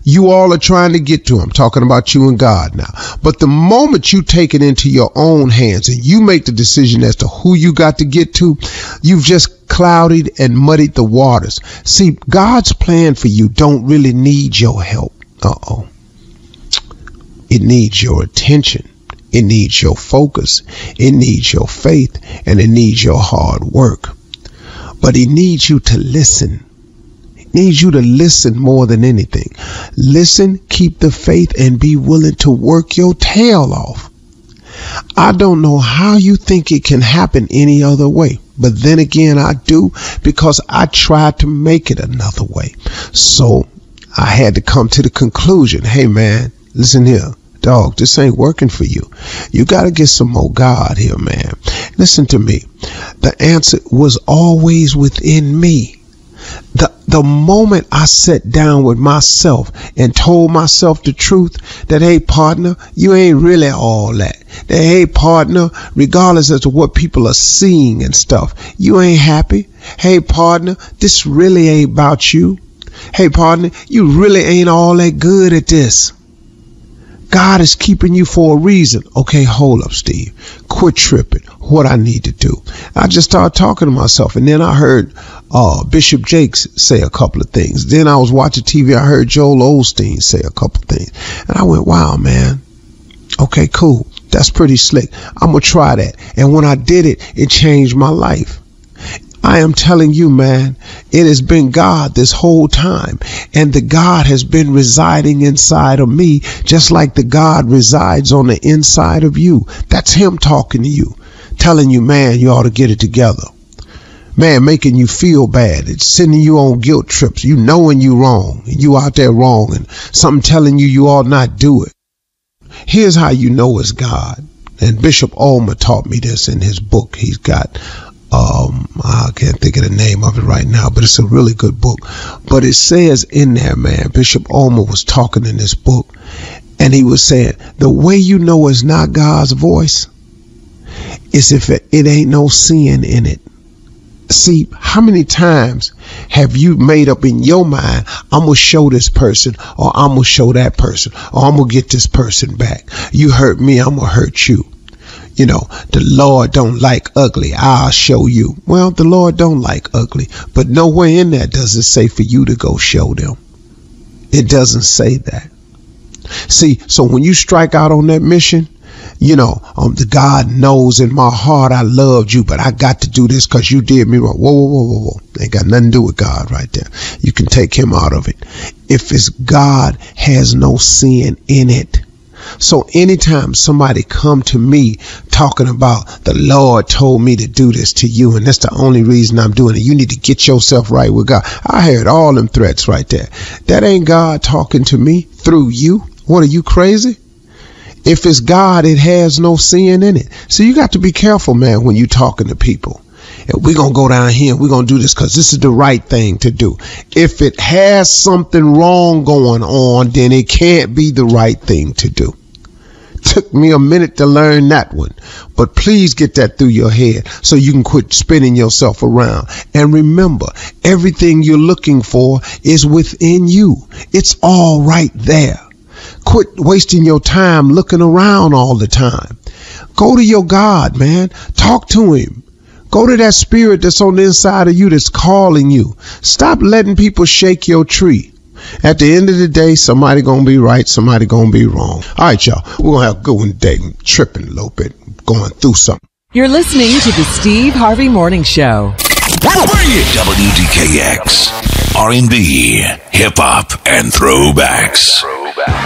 You all are trying to get to. I'm talking about you and God now. But the moment you take it into your own hands and you make the decision as to who you got to get to, you've just clouded and muddied the waters. See, God's plan for you don't really need your help. It needs your attention. It needs your focus. It needs your faith, and it needs your hard work. But it needs you to listen. It needs you to listen more than anything. Listen, keep the faith, and be willing to work your tail off. I don't know how you think it can happen any other way. But then again, I do, because I tried to make it another way. So I had to come to the conclusion, hey man, listen here. Dog, this ain't working for you. You got to get some more God here, man. Listen to me. The answer was always within me. The moment I sat down with myself and told myself the truth that, hey, partner, you ain't really all that. That, hey, partner, regardless as to what people are seeing and stuff, you ain't happy. Hey, partner, this really ain't about you. Hey, partner, you really ain't all that good at this. God is keeping you for a reason. Okay, hold up, Steve. Quit tripping. What I need to do. I just started talking to myself, and then I heard Bishop Jakes say a couple of things. Then I was watching TV. I heard Joel Osteen say a couple of things. And I went, wow, man. Okay, cool. That's pretty slick. I'm going to try that. And when I did it, it changed my life. I am telling you, man, it has been God this whole time. And the God has been residing inside of me, just like the God resides on the inside of you. That's him talking to you, telling you, man, you ought to get it together. Man, making you feel bad. It's sending you on guilt trips. You knowing you wrong, and you out there wrong, and something telling you ought not do it. Here's how you know it's God. And Bishop Ulmer taught me this in his book. He's got I can't think of the name of it right now, but it's a really good book. But it says in there, man, Bishop Ulmer was talking in this book, and he was saying the way you know it's not God's voice is if it ain't no sin in it. See, how many times have you made up in your mind, I'm going to show this person, or I'm going to show that person, or I'm going to get this person back. You hurt me, I'm going to hurt you. You know, the Lord don't like ugly. I'll show you. Well, the Lord don't like ugly, but nowhere in there does it say for you to go show them. It doesn't say that. See, so when you strike out on that mission, you know, the God knows in my heart I loved you, but I got to do this because you did me wrong. Whoa. Ain't got nothing to do with God right there. You can take him out of it. If it's God, has no sin in it. So anytime somebody come to me talking about the Lord told me to do this to you, and that's the only reason I'm doing it, you need to get yourself right with God. I heard all them threats right there. That ain't God talking to me through you. What, are you crazy? If it's God, it has no sin in it. So you got to be careful, man, when you talking to people. We're going to go down here and we're going to do this because this is the right thing to do. If it has something wrong going on, then it can't be the right thing to do. Took me a minute to learn that one, but please get that through your head so you can quit spinning yourself around. And remember, everything you're looking for is within you. It's all right there. Quit wasting your time looking around all the time. Go to your God, man. Talk to him. Go to that spirit that's on the inside of you that's calling you. Stop letting people shake your tree. At the end of the day, somebody gonna be right, somebody gonna be wrong. All right, y'all. We're gonna have a good one today. I'm tripping a little bit, going through something. You're listening to the Steve Harvey Morning Show. WDKX, R&B, hip-hop, and throwbacks.